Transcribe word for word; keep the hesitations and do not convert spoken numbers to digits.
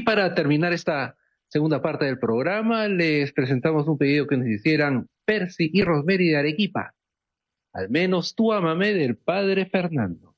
para terminar esta segunda parte del programa, les presentamos un pedido que nos hicieran Percy y Rosemary de Arequipa. Al menos tú ámame, del padre Fernando.